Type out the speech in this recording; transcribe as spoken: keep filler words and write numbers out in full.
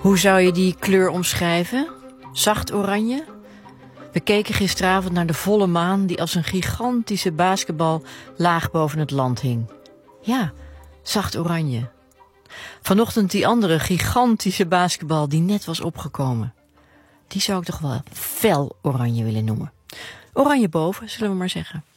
Hoe zou je die kleur omschrijven? Zacht oranje? We keken gisteravond naar de volle maan die als een gigantische basketbal laag boven het land hing. Ja, zacht oranje. Vanochtend die andere gigantische basketbal die net was opgekomen. Die zou ik toch wel fel oranje willen noemen. Oranje boven, zullen we maar zeggen.